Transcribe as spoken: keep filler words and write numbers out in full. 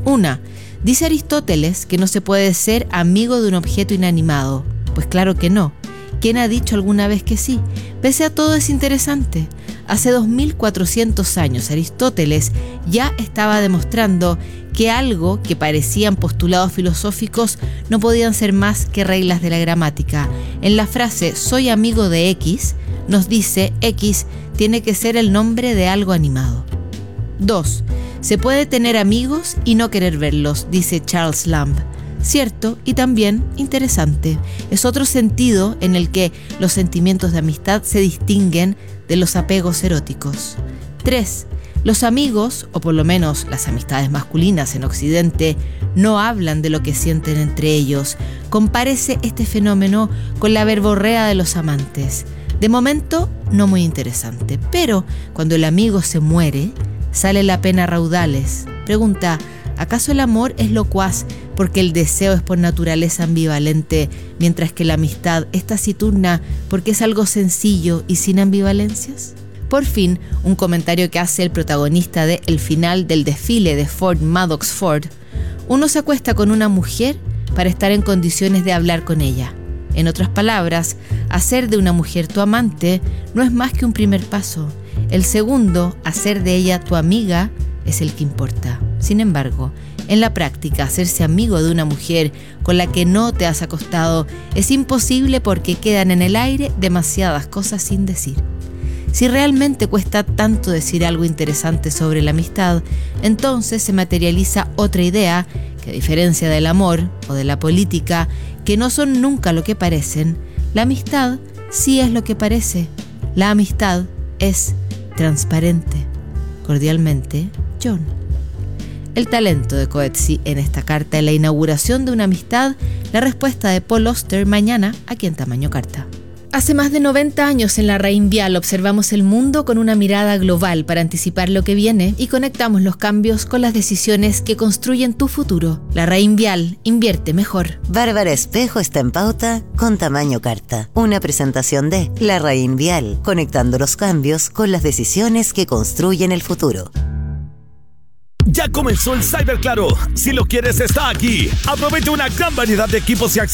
Una, dice Aristóteles que no se puede ser amigo de un objeto inanimado. Pues claro que no. ¿Quién ha dicho alguna vez que sí? Pese a todo es interesante. Hace dos mil cuatrocientos años Aristóteles ya estaba demostrando que algo que parecían postulados filosóficos no podían ser más que reglas de la gramática. En la frase «soy amigo de X» nos dice X tiene que ser el nombre de algo animado. Dos. Se puede tener amigos y no querer verlos, dice Charles Lamb. Cierto y también interesante. Es otro sentido en el que los sentimientos de amistad se distinguen de los apegos eróticos. tres. Los amigos, o por lo menos las amistades masculinas en Occidente, no hablan de lo que sienten entre ellos. Compárese este fenómeno con la verborrea de los amantes. De momento, no muy interesante, pero cuando el amigo se muere, sale la pena a raudales. Pregunta, ¿acaso el amor es locuaz porque el deseo es por naturaleza ambivalente, mientras que la amistad es taciturna porque es algo sencillo y sin ambivalencias? Por fin, un comentario que hace el protagonista de El final del desfile de Ford Madox Ford. Uno se acuesta con una mujer para estar en condiciones de hablar con ella. En otras palabras, hacer de una mujer tu amante no es más que un primer paso. El segundo, hacer de ella tu amiga, es el que importa. Sin embargo, en la práctica, hacerse amigo de una mujer con la que no te has acostado es imposible porque quedan en el aire demasiadas cosas sin decir. Si realmente cuesta tanto decir algo interesante sobre la amistad, entonces se materializa otra idea que, a diferencia del amor o de la política, que no son nunca lo que parecen, la amistad sí es lo que parece. La amistad es transparente. Cordialmente, John. El talento de Coetzee en esta carta en la inauguración de una amistad, la respuesta de Paul Auster mañana aquí en Tamaño Carta. Hace más de noventa años en la Raín Vial observamos el mundo con una mirada global para anticipar lo que viene y conectamos los cambios con las decisiones que construyen tu futuro. La Raín Vial, invierte mejor. Bárbara Espejo está en pauta con Tamaño Carta. Una presentación de La Raín Vial, conectando los cambios con las decisiones que construyen el futuro. Ya comenzó el Cyber Claro. Si lo quieres, está aquí. Aprovecha una gran variedad de equipos y accesorios